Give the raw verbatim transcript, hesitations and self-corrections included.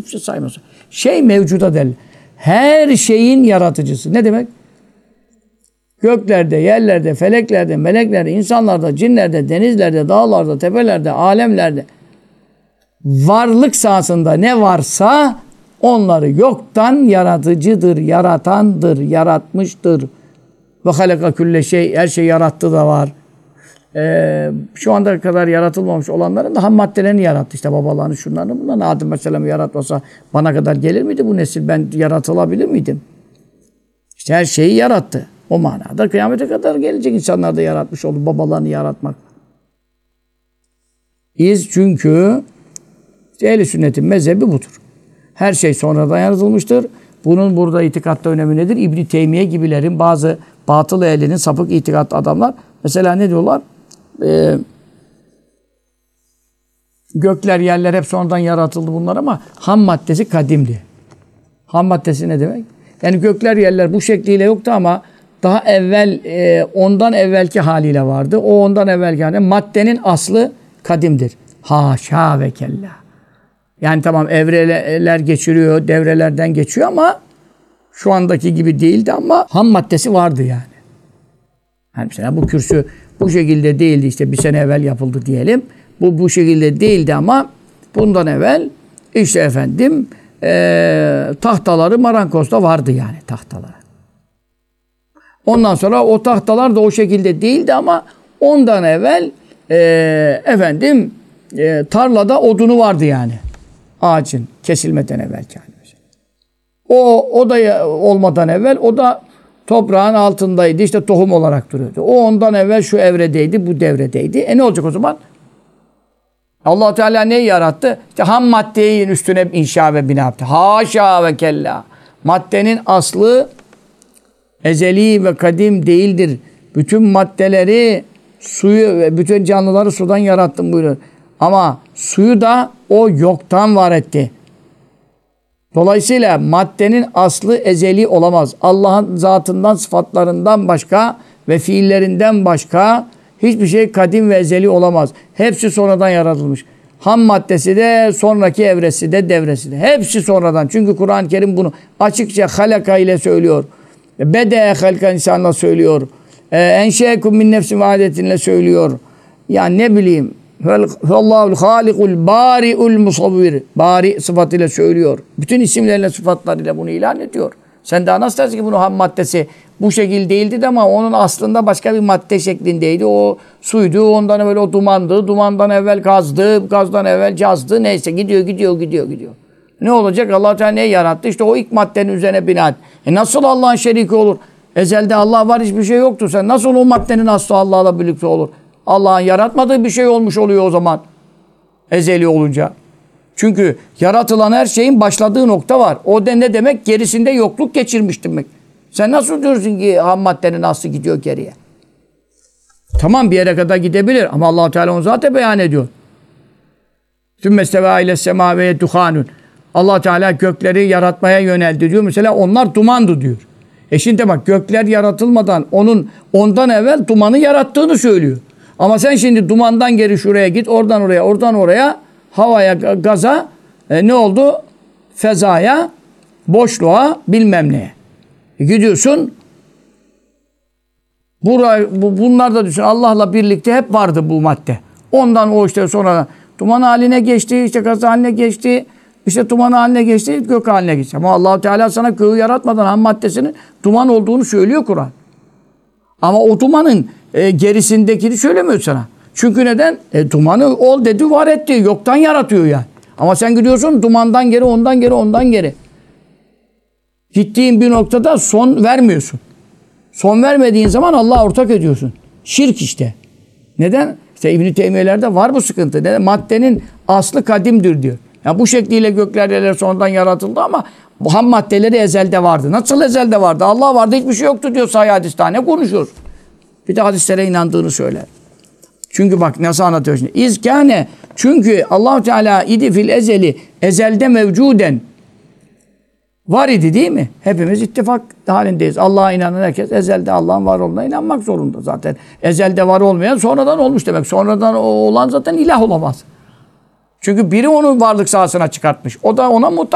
hiçbir şey saymıyorsun. Şey mevcuda derler. Her şeyin yaratıcısı. Ne demek? Göklerde, yerlerde, feleklerde, meleklerde, insanlarda, cinlerde, denizlerde, dağlarda, tepelerde, alemlerde varlık sahasında ne varsa onları yoktan yaratıcıdır, yaratandır, yaratmıştır. Ve halaka külle şey, her şey yarattı da var. Ee, şu anda kadar yaratılmamış olanların da ham maddelerini yarattı. İşte babalarını, şunlarını, bunlarını. Adem Aleyhisselam'ı yaratmasa bana kadar gelir miydi bu nesil? Ben yaratılabilir miydim? İşte her şeyi yarattı. O manada kıyamete kadar gelecek insanlar da yaratmış oldu. Babalarını yaratmak. İz çünkü işte ehl-i sünnetin mezhebi budur. Her şey sonradan yaratılmıştır. Bunun burada itikatta önemi nedir? İbn-i Teymiye gibilerin bazı batıl ehlinin sapık itikatlı adamlar mesela ne diyorlar? Ee, gökler, yerler hep sonradan yaratıldı bunlar ama ham maddesi kadimdi. Ham maddesi ne demek? Yani gökler, yerler bu şekliyle yoktu ama daha evvel, e, ondan evvelki haliyle vardı. O ondan evvelki haliyle. Maddenin aslı kadimdir. Haşa ve kella. Yani tamam evreler geçiriyor, devrelerden geçiyor ama şu andaki gibi değildi ama ham maddesi vardı yani. Yani mesela bu kürsü bu şekilde değildi, işte bir sene evvel yapıldı diyelim. Bu bu şekilde değildi ama bundan evvel işte efendim e, tahtaları Marangoz'da vardı yani tahtaları. Ondan sonra o tahtalar da o şekilde değildi ama ondan evvel e, efendim e, tarlada odunu vardı yani. Ağacın kesilmeden evvelki hali. O, o da olmadan evvel o da toprağın altındaydı. İşte tohum olarak duruyordu. O ondan evvel şu evredeydi, bu devredeydi. E ne olacak o zaman? Allah Teala neyi yarattı? İşte ham maddeyi üstüne inşa ve bina yaptı. Haşa ve kella. Maddenin aslı ezeli ve kadim değildir. Bütün maddeleri, suyu ve bütün canlıları sudan yarattım buyuruyor. Ama suyu da o yoktan var etti. Dolayısıyla maddenin aslı ezeli olamaz. Allah'ın zatından, sıfatlarından başka ve fiillerinden başka hiçbir şey kadim ve ezeli olamaz. Hepsi sonradan yaratılmış. Ham maddesi de, sonraki evresi de, devresi de. Hepsi sonradan. Çünkü Kur'an-ı Kerim bunu açıkça halaka ile söylüyor. Bede halka insanla söylüyor. Enşeekum min nefsin vahidetinle söylüyor. Yani ne bileyim. Allahul halikul bari'ul musavvir. Bari sıfatıyla söylüyor. Bütün isimlerle, sıfatlarıyla bunu ilan ediyor. Sen daha nasıl dersin ki bunun ham maddesi bu şekil değildi de ama onun aslında başka bir madde şeklindeydi. O suydu, ondan evvel o dumandı, dumandan evvel gazdı, gazdan evvel cazdı. Neyse gidiyor, gidiyor, gidiyor, gidiyor. Ne olacak? Allah Teala neyi yarattı? İşte o ilk maddenin üzerine bina et. E nasıl Allah'ın şeriki olur? Ezelde Allah var, hiçbir şey yoktu. Sen nasıl o maddenin aslı Allah'la birlikte olur? Allah'ın yaratmadığı bir şey olmuş oluyor o zaman. Ezeli olunca. Çünkü yaratılan her şeyin başladığı nokta var. O da ne demek? Gerisinde yokluk geçirmiş demek. Sen nasıl diyorsun ki ham maddenin aslı gidiyor geriye? Tamam bir yere kadar gidebilir ama Allah Teala onu zaten beyan ediyor. Sümmesteva ile semaveye duhanun. Allah Teala gökleri yaratmaya yöneldi diyor. Mesela onlar dumandı diyor. E şimdi bak gökler yaratılmadan onun ondan evvel dumanı yarattığını söylüyor. Ama sen şimdi dumandan geri şuraya git, oradan oraya, oradan oraya, havaya, gaza, e, ne oldu? Fezaya, boşluğa, bilmem neye. E, gidiyorsun, buraya, bu, bunlar da düşün, Allah'la birlikte hep vardı bu madde. Ondan o işte sonra duman haline geçti, işte gaz haline geçti, işte duman haline geçti, gök haline geçti. Ama Allah Teala sana göğü yaratmadan ham maddesinin duman olduğunu söylüyor Kur'an. Ama o dumanın e, gerisindekini söylemiyor sana. Çünkü neden? E, dumanı ol dedi, var etti. Yoktan yaratıyor yani. Ama sen gidiyorsun dumandan geri, ondan geri, ondan geri. Gittiğin bir noktada son vermiyorsun. Son vermediğin zaman Allah'a ortak ediyorsun. Şirk işte. Neden? İşte İbn-i Teymiye'lerde var bu sıkıntı. Neden? Maddenin aslı kadimdir diyor. Yani bu şekliyle gökler yerler sonradan yaratıldı ama bu ham maddeleri ezelde vardı. Nasıl ezelde vardı? Allah vardı, hiçbir şey yoktu diyor sahih hadiste. Ne konuşuyor? Bir de hadislere inandığını söyler. Çünkü bak nasıl anlatıyor şimdi. İzkâne, çünkü Allah Teala idi fil ezeli, ezelde mevcuden var idi değil mi? Hepimiz ittifak halindeyiz. Allah'a inanan herkes ezelde Allah'ın var olduğuna inanmak zorunda zaten. Ezelde var olmayan sonradan olmuş demek. Sonradan olan zaten ilah olamaz. Çünkü biri onu varlık sahasına çıkartmış. O da ona muhtaç.